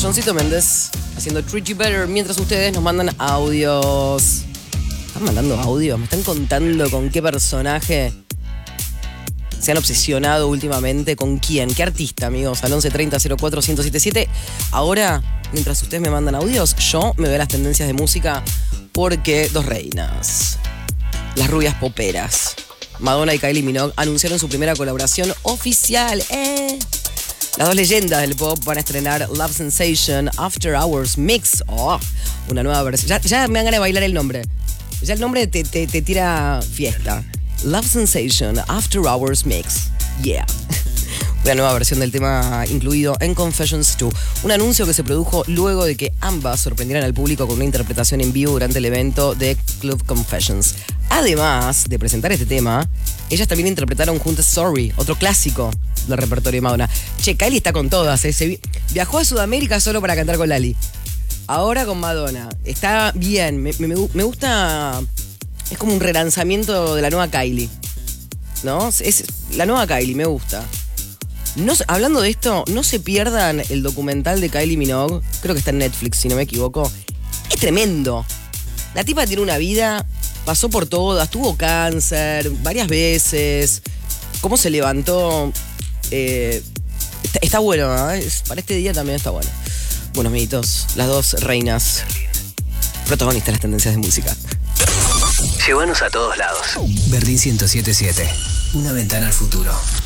Johncito Méndez haciendo Treat You Better mientras ustedes nos mandan audios. ¿Están mandando audios? ¿Me están contando con qué personaje se han obsesionado últimamente? ¿Con quién? ¿Qué artista, amigos? Al 1130-04-1077. Ahora, mientras ustedes me mandan audios, yo me veo las tendencias de música porque dos reinas, las rubias poperas, Madonna y Kylie Minogue, anunciaron su primera colaboración oficial. Las dos leyendas del pop van a estrenar Love Sensation After Hours Mix. Oh, una nueva versión. Ya me dan ganas de bailar el nombre. Ya el nombre te tira fiesta. Love Sensation After Hours Mix. Yeah. Una nueva versión del tema incluido en Confessions 2. Un anuncio que se produjo luego de que ambas sorprendieran al público con una interpretación en vivo durante el evento de Club Confessions. Además de presentar este tema, ellas también interpretaron juntas Sorry, otro clásico del repertorio de Madonna. Che, Kylie está con todas, ¿eh? Viajó a Sudamérica solo para cantar con Lali. Ahora con Madonna. Está bien, me gusta. Es como un relanzamiento de la nueva Kylie, ¿no? Es la nueva Kylie, me gusta. No, hablando de esto, no se pierdan el documental de Kylie Minogue. Creo que está en Netflix, si no me equivoco. Es tremendo. La tipa tiene una vida, pasó por todas, tuvo cáncer varias veces. Cómo se levantó. Está bueno, ¿no? Para este día también está bueno. Bueno, amiguitos, las dos reinas protagonistas de las tendencias de música. Llévanos a todos lados. Berlín 107.7. Una ventana al futuro.